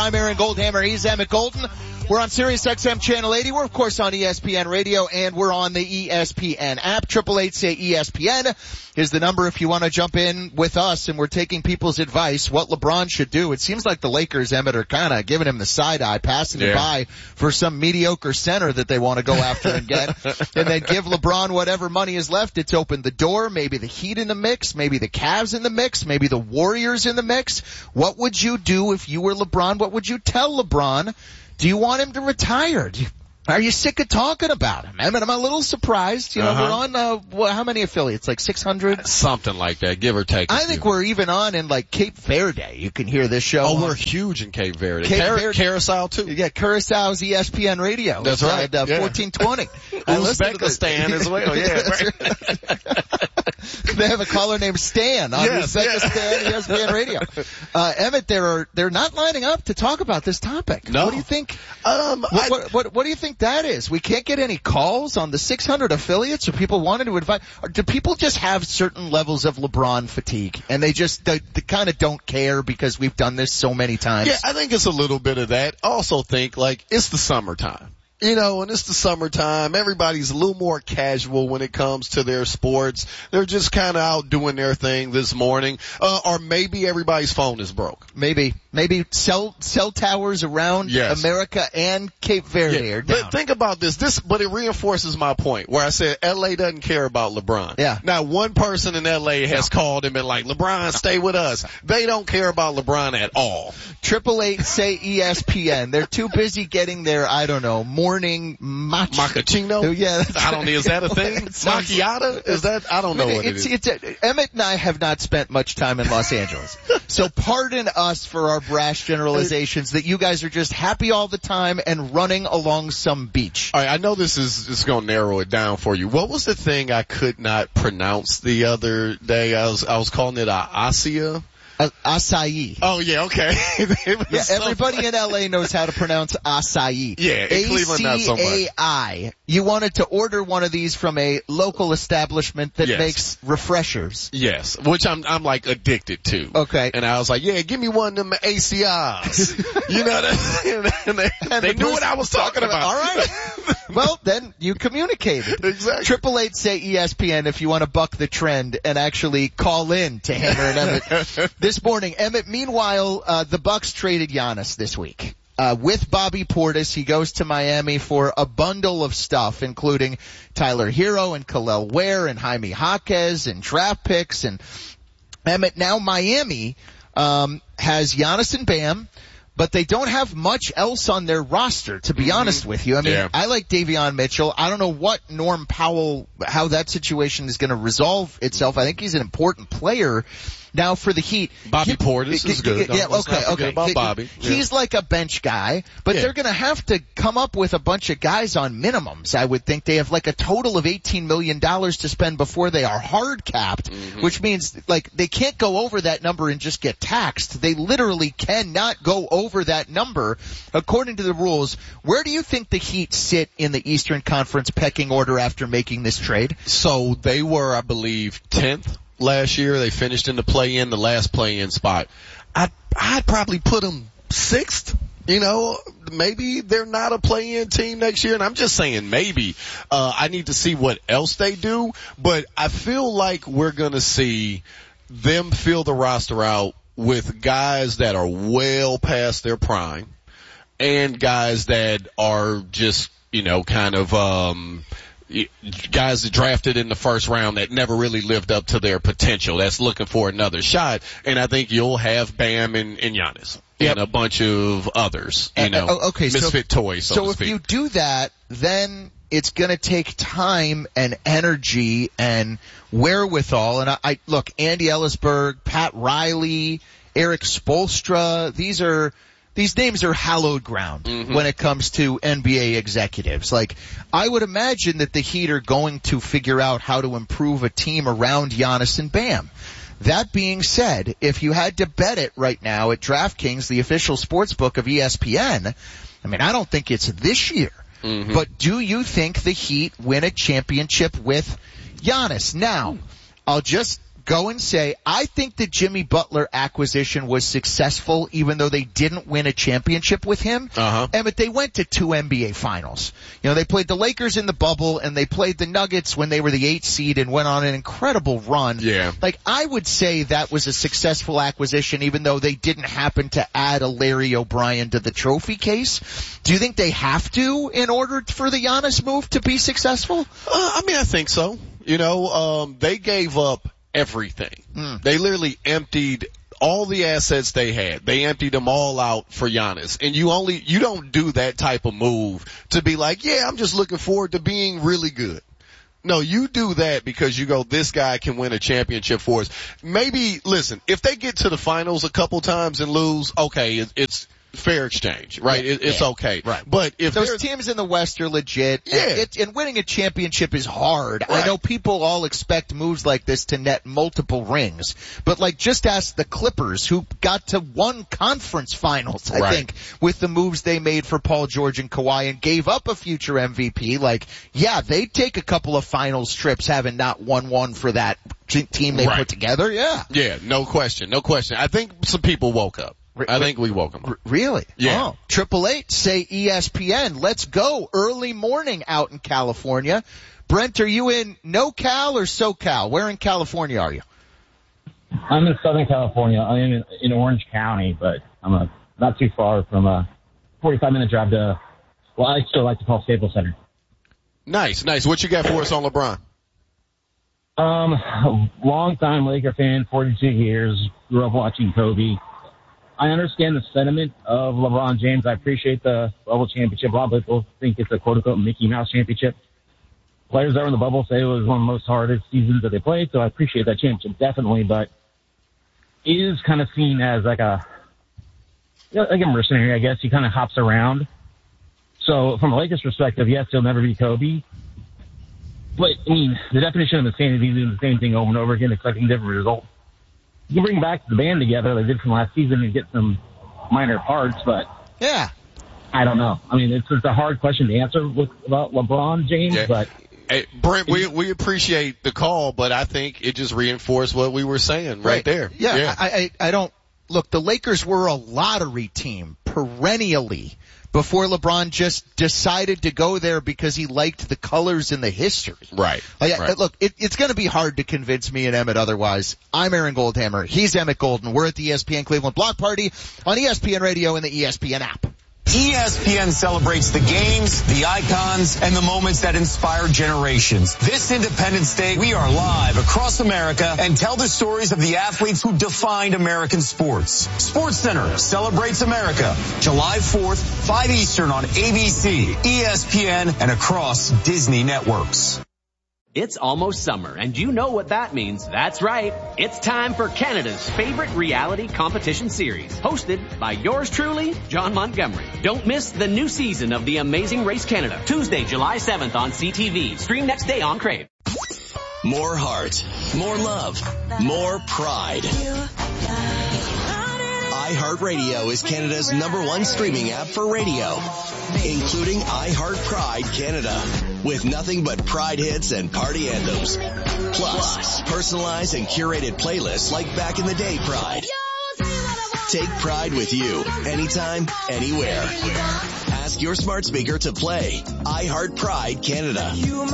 I'm Aaron Goldhammer. He's Emmett Golden. We're on Sirius XM Channel 80. We're, of course, on ESPN Radio, and we're on the ESPN app. 888-SAY-ESPN is the number if you want to jump in with us, and we're taking people's advice, what LeBron should do. It seems like the Lakers, Emmett, are kind of giving him the side eye, passing it by for some mediocre center that they want to go after and get, and then give LeBron whatever money is left. It's opened the door. Maybe the Heat in the mix, maybe the Cavs in the mix, maybe the Warriors in the mix. What would you do if you were LeBron? What would you tell LeBron? Do you want him to retire? Are you sick of talking about him? I mean, I'm a little surprised. You know, we're on, how many affiliates? Like 600? Something like that, give or take. I think we're even on in like Cape Verde. You can hear this show. Oh, we're huge in Cape Verde. Curacao too. Yeah, Curaçao's ESPN Radio. That's right. At 1420. Uzbekistan as well, yeah. They have a caller named Stan on Uzbekistan ESPN Radio. Emmett, they're not lining up to talk about this topic. No. What do you think? What do you think that is? We can't get any calls on the 600 affiliates, or people wanted to invite, or do people just have certain levels of LeBron fatigue and they kind of don't care because we've done this so many times? Yeah, I think it's a little bit of that. I also think like it's the summertime. You know, and it's the summertime. Everybody's a little more casual when it comes to their sports. They're just kind of out doing their thing this morning. Or maybe everybody's phone is broke. Maybe cell towers around America and Cape Verde are down. But think about this, but it reinforces my point where I said LA doesn't care about LeBron. Yeah. Now one person in LA has called him and like, LeBron, stay with us. They don't care about LeBron at all. 888-SAY-ESPN. They're too busy getting their, I don't know, morning macchiato. Yeah. I don't know, is that a thing? Macchiato? Is that, I don't know what it is. Emmett and I have not spent much time in Los Angeles. So pardon us for our brash generalizations that you guys are just happy all the time and running along some beach. All right, I know this is just going to narrow it down for you. What was the thing I could not pronounce the other day? I was calling it Asia. Acai. Oh yeah, okay. Everybody in LA knows how to pronounce acai. Yeah, in Cleveland not so much. ACAI. You wanted to order one of these from a local establishment that makes refreshers. Yes, which I'm like addicted to. Okay. And I was like, yeah, give me one of them ACIs. You know what and they knew what I was talking about. All right. Well, then you communicated. Exactly. 888-SAY-ESPN if you want to buck the trend and actually call in to Hammer and Emmett this morning. Emmett, meanwhile, the Bucks traded Giannis this week. With Bobby Portis, he goes to Miami for a bundle of stuff, including Tyler Hero and Khalil Ware and Jaime Jaquez and draft picks. And Emmett, now Miami has Giannis and Bam, but they don't have much else on their roster, to be honest with you. I mean, I like Davion Mitchell. I don't know what Norm Powell, how that situation is going to resolve itself. I think he's an important player. Now for the Heat, Bobby Portis is good. Yeah, okay. About Bobby. He's like a bench guy, but they're going to have to come up with a bunch of guys on minimums. I would think they have like a total of $18 million to spend before they are hard capped, which means like they can't go over that number and just get taxed. They literally cannot go over that number according to the rules. Where do you think the Heat sit in the Eastern Conference pecking order after making this trade? So they were, I believe, 10th. Last year. They finished in the last play-in spot. I'd probably put them 6th. You know, maybe they're not a play-in team next year, and I'm just saying maybe. I need to see what else they do, but I feel like we're gonna see them fill the roster out with guys that are well past their prime and guys that are just, you know, kind of, guys that drafted in the first round that never really lived up to their potential. That's looking for another shot. And I think you'll have Bam and Giannis and a bunch of others, you know, misfit toys, so to speak. So if you do that, then it's going to take time and energy and wherewithal. And I look, Andy Ellisberg, Pat Riley, Eric Spoelstra, these names are hallowed ground when it comes to NBA executives. Like, I would imagine that the Heat are going to figure out how to improve a team around Giannis and Bam. That being said, if you had to bet it right now at DraftKings, the official sports book of ESPN, I mean, I don't think it's this year. But do you think the Heat win a championship with Giannis? Now, I'll just go and say, I think the Jimmy Butler acquisition was successful even though they didn't win a championship with him. But they went to 2 NBA finals. You know, they played the Lakers in the bubble and they played the Nuggets when they were the 8th seed and went on an incredible run. Yeah. Like, I would say that was a successful acquisition even though they didn't happen to add a Larry O'Brien to the trophy case. Do you think they have to in order for the Giannis move to be successful? I mean, I think so. You know, they gave up everything. They literally emptied all the assets they had. They emptied them all out for Giannis. And you don't do that type of move to be like, yeah, I'm just looking forward to being really good. No, you do that because you go, this guy can win a championship for us. Maybe, listen, if they get to the finals a couple times and lose, okay, it's fair exchange, right? It's okay. Right. But if those teams in the West are legit, and winning a championship is hard. Right. I know people all expect moves like this to net multiple rings, but like just ask the Clippers who got to 1 conference finals, I think, with the moves they made for Paul George and Kawhi and gave up a future MVP. Like, yeah, they'd take a couple of finals trips having not won one for that team they put together. Yeah. Yeah, no question. I think some people woke up. I think we woke them up. Really? Yeah. 888 say ESPN. Let's go. Early morning out in California. Brent, are you in NoCal or SoCal? Where in California are you? I'm in Southern California. I'm in Orange County, but I'm not too far from a 45-minute drive to, well, I still like to call Staples Center. Nice. What you got for us on LeBron? Long-time Laker fan, 42 years. Grew up watching Kobe. I understand the sentiment of LeBron James. I appreciate the bubble championship. A lot of people think it's a quote-unquote Mickey Mouse championship. Players that were in the bubble say it was one of the most hardest seasons that they played, so I appreciate that championship, definitely. But it is kind of seen as like a mercenary, I guess. He kind of hops around. So from a Lakers perspective, yes, he'll never be Kobe. But, I mean, the definition of insanity is doing the same thing over and over again, expecting different results. You can bring back the band together like they did from last season and get some minor parts, but yeah, I don't know. I mean, it's a hard question to answer about LeBron James, but hey, Brent, we appreciate the call, but I think it just reinforced what we were saying right there. Yeah. I don't look. The Lakers were a lottery team perennially before LeBron just decided to go there because he liked the colors and the history. Right. Look, it's going to be hard to convince me and Emmett otherwise. I'm Aaron Goldhammer. He's Emmett Golden. We're at the ESPN Cleveland Block Party on ESPN Radio and the ESPN app. ESPN celebrates the games, the icons, and the moments that inspire generations. This Independence Day, we are live across America and tell the stories of the athletes who defined American sports. SportsCenter celebrates America, July 4th, 5 Eastern on ABC, ESPN, and across Disney networks. It's almost summer, and you know what that means. That's right. It's time for Canada's favorite reality competition series, hosted by yours truly, John Montgomery. Don't miss the new season of The Amazing Race Canada, Tuesday, July 7th on CTV. Stream next day on Crave. More heart, more love, more pride. iHeartRadio is Canada's #1 streaming app for radio, including iHeart Pride Canada, with nothing but Pride hits and party anthems. Plus, personalized and curated playlists like Back in the Day Pride. Take Pride with you, anytime, anywhere. Ask your smart speaker to play iHeart Pride Canada.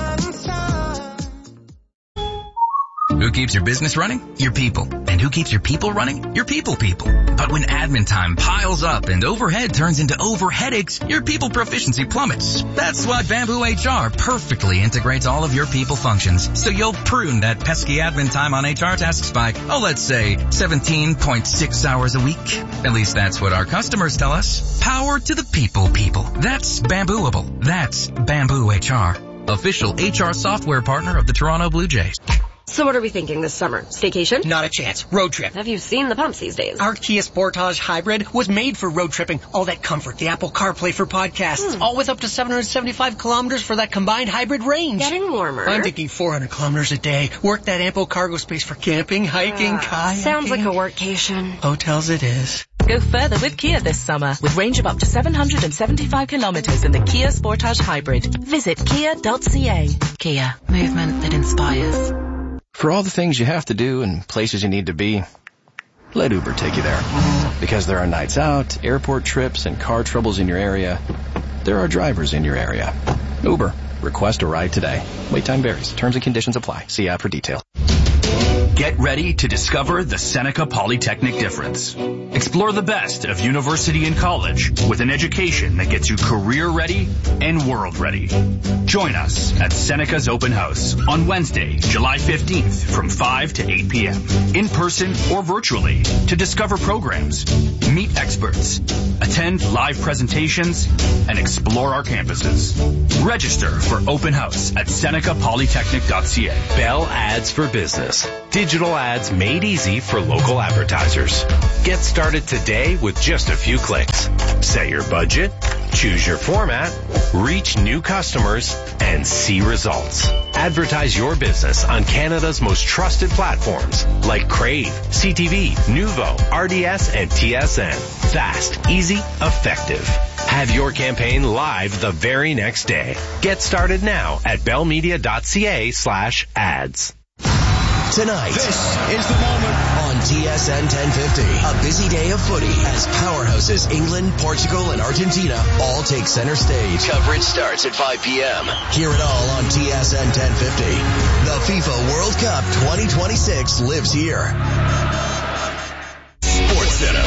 Who keeps your business running? Your people. And who keeps your people running? Your people. But when admin time piles up and overhead turns into overheadaches, your people proficiency plummets. That's why Bamboo HR perfectly integrates all of your people functions. So you'll prune that pesky admin time on HR tasks by, let's say 17.6 hours a week. At least that's what our customers tell us. Power to the people. That's Bambooable. That's Bamboo HR. Official HR software partner of the Toronto Blue Jays. So what are we thinking this summer? Staycation? Not a chance. Road trip. Have you seen the pumps these days? Our Kia Sportage Hybrid was made for road tripping. All that comfort, the Apple CarPlay for podcasts, all with up to 775 kilometers for that combined hybrid range. Getting warmer. I'm thinking 400 kilometers a day. Work that ample cargo space for camping, hiking, kayaking. Sounds like a workcation. Hotels it is. Go further with Kia this summer with range of up to 775 kilometers in the Kia Sportage Hybrid. Visit kia.ca. Kia, movement that inspires. For all the things you have to do and places you need to be, let Uber take you there. Because there are nights out, airport trips, and car troubles in your area, there are drivers in your area. Uber. Request a ride today. Wait time varies. Terms and conditions apply. See app for detail. Get ready to discover the Seneca Polytechnic difference. Explore the best of university and college with an education that gets you career ready and world ready. Join us at Seneca's Open House on Wednesday, July 15th from 5 to 8 p.m. in person or virtually to discover programs, meet experts, attend live presentations, and explore our campuses. Register for Open House at senecapolytechnic.ca. Bell Ads for Business. Digital ads made easy for local advertisers. Get started today with just a few clicks. Set your budget, choose your format, reach new customers, and see results. Advertise your business on Canada's most trusted platforms like Crave, CTV, Nuvo, RDS, and TSN. Fast, easy, effective. Have your campaign live the very next day. Get started now at bellmedia.ca/ads. Tonight, this is the moment on TSN 1050. A busy day of footy as powerhouses England, Portugal, and Argentina all take center stage. Coverage starts at 5 p.m. Hear it all on TSN 1050. The FIFA World Cup 2026 lives here. Sports Center.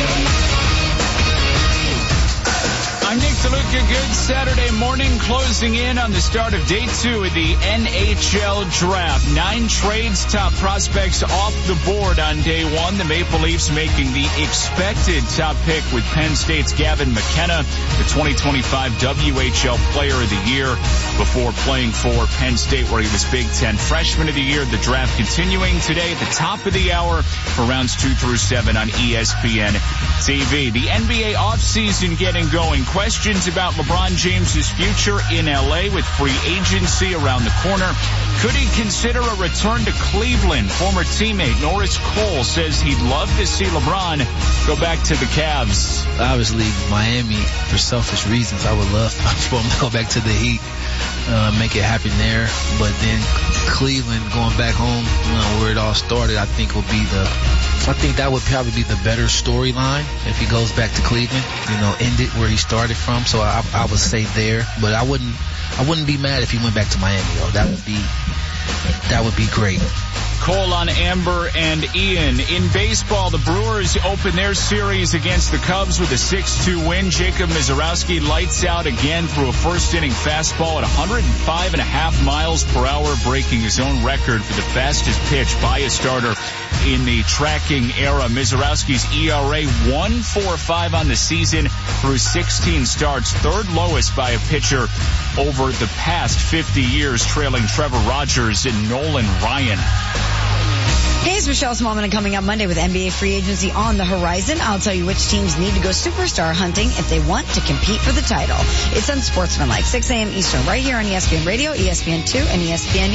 I'm Nick DeLuca. Good Saturday morning, closing in on the start of day 2 of the NHL Draft. 9 trades, top prospects off the board on day 1. The Maple Leafs making the expected top pick with Penn State's Gavin McKenna, the 2025 WHL Player of the Year, before playing for Penn State, where he was Big Ten Freshman of the Year. The draft continuing today at the top of the hour for rounds 2 through 7 on ESPN TV. The NBA offseason getting going. Questions about LeBron James's future in LA with free agency around the corner. Could he consider a return to Cleveland? Former teammate Norris Cole says he'd love to see LeBron go back to the Cavs. Obviously, Miami, for selfish reasons, I would love for him to go back to the Heat, make it happen there. But then Cleveland, going back home, where it all started, I think that would probably be the better storyline if he goes back to Cleveland, end it where he started from. So I would say there, but I wouldn't be mad if he went back to Miami though. That would be great. Cole on Amber and Ian. In baseball, the Brewers open their series against the Cubs with a 6-2 win. Jacob Mizorowski lights out again through a first-inning fastball at 105.5 miles per hour, breaking his own record for the fastest pitch by a starter in the tracking era. Mizorowski's ERA 1.45 on the season through 16 starts, third lowest by a pitcher over the past 50 years, trailing Trevor Rogers and Nolan Ryan. Hey, it's Michelle Smallman, coming up Monday with NBA free agency on the horizon. I'll tell you which teams need to go superstar hunting if they want to compete for the title. It's Unsportsmanlike, 6 a.m. Eastern, right here on ESPN Radio, ESPN2, and ESPN.